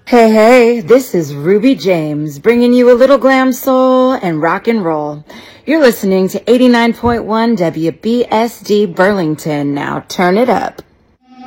Hey, hey, this is Ruby James, bringing you a little glam soul and rock and roll. You're listening to 89.1 WBSD Burlington. Now turn it up.